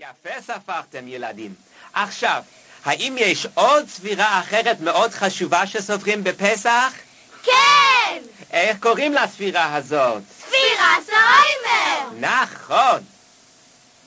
יפה ספרתם ילדים. עכשיו, האם יש עוד ספירה אחרת מאוד חשובה שסופרים בפסח? כן! איך קוראים לספירה הזאת? ספירת העומר! נכון!